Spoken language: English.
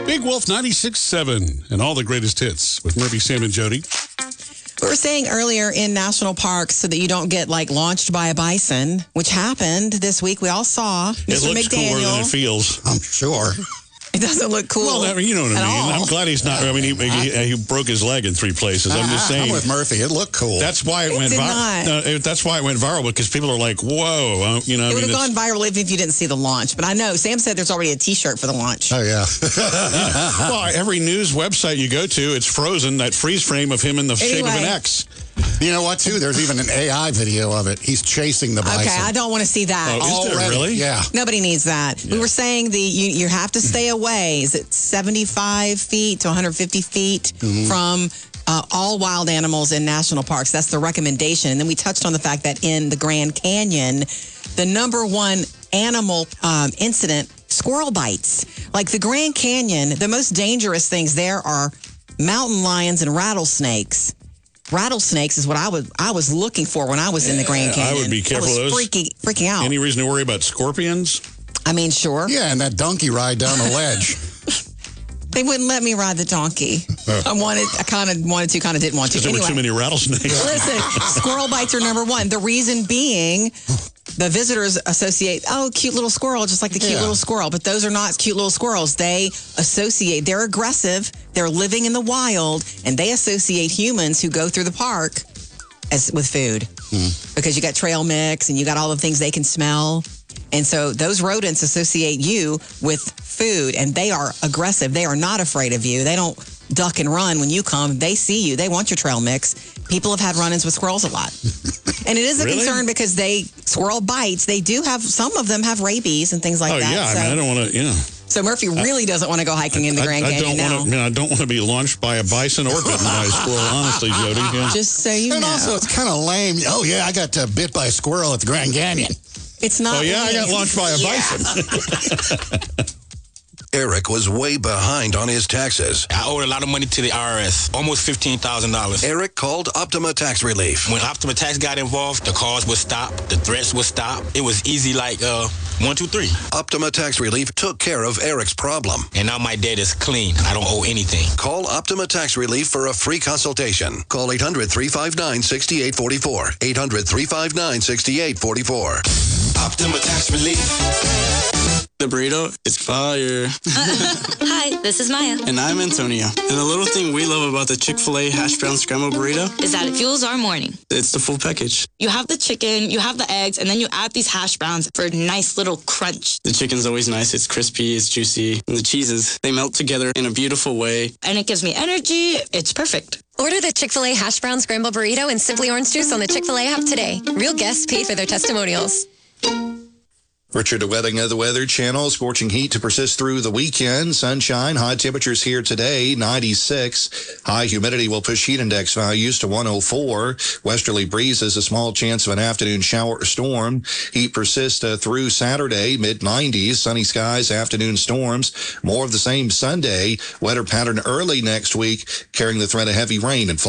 Big Wolf 96.7 and all the greatest hits with Murphy, Sam, and Jody. We were saying earlier in national parks so that you don't get launched by a bison, which happened this week. We all saw Mr. It looks McDaniel. cooler than it feels. I'm sure. It doesn't look cool. Well, you know what I mean. I'm glad he's not. I mean, he broke his leg in 3 places. I'm just saying. I'm with Murphy. It looked cool. That's why it went viral. That's why it went viral, because people are like, "Whoa!" It would have gone viral if you didn't see the launch. But I know Sam said there's already a T-shirt for the launch. Oh yeah. Well, every news website you go to, it's frozen. That freeze frame of him in the shape of an X. You know what, too? There's even an AI video of it. He's chasing the bison. Okay, I don't want to see that. Oh, is there really? Yeah. Nobody needs that. Yeah. We were saying you have to stay away. Is it 75 feet to 150 feet from all wild animals in national parks? That's the recommendation. And then we touched on the fact that in the Grand Canyon, the number one animal incident, squirrel bites. Like the Grand Canyon, the most dangerous things there are mountain lions and rattlesnakes. Rattlesnakes is what I was looking for when I was in the Grand Canyon. I would be careful of those. Freaking out. Any reason to worry about scorpions? I mean, sure. Yeah, and that donkey ride down the ledge. They wouldn't let me ride the donkey. I kind of wanted to, kind of didn't want to. Because there were too many rattlesnakes. Listen, squirrel bites are number one. The reason being, the visitors associate, cute little squirrel, just like the cute little squirrel. But those are not cute little squirrels. They associate, they're aggressive, they're living in the wild, and they associate humans who go through the park with food. Because you got trail mix and you got all the things they can smell. And so those rodents associate you with food, and they are aggressive. They are not afraid of you. They don't duck and run when you come. They see you. They want your trail mix. People have had run-ins with squirrels a lot. And it is a concern because squirrel bites, they do have, some of them have rabies and things like that. Oh, yeah. So, I don't want to, So Murphy really doesn't want to go hiking in the Grand Canyon now. I don't want to be launched by a bison or bitten by a squirrel, honestly, Jody. Yeah. Just so you know. And also, it's kind of lame. Oh, yeah, I got bit by a squirrel at the Grand Canyon. It's not. Oh, yeah, I got launched by a bison. Eric was way behind on his taxes. I owed a lot of money to the IRS, almost $15,000. Eric called Optima Tax Relief. When Optima Tax got involved, the calls would stop, the threats would stop. It was easy like 1, 2, 3. Optima Tax Relief took care of Eric's problem. And now my debt is clean. I don't owe anything. Call Optima Tax Relief for a free consultation. Call 800-359-6844. 800-359-6844. Optima Tax Relief. The burrito is fire. Hi, this is Maya. And I'm Antonio. And the little thing we love about the Chick-fil-A hash brown scrambled burrito is that it fuels our morning. It's the full package. You have the chicken, you have the eggs, and then you add these hash browns for a nice little crunch. The chicken's always nice. It's crispy, it's juicy. And the cheeses, they melt together in a beautiful way. And it gives me energy. It's perfect. Order the Chick-fil-A hash brown scrambled burrito and Simply Orange Juice on the Chick-fil-A app today. Real guests paid for their testimonials. Richard, a wedding of the Weather Channel. Scorching heat to persist through the weekend. Sunshine, high temperatures here today, 96. High humidity will push heat index values to 104. Westerly breezes, a small chance of an afternoon shower or storm. Heat persists through Saturday, mid-90s. Sunny skies, afternoon storms. More of the same Sunday. Wetter pattern early next week, carrying the threat of heavy rain and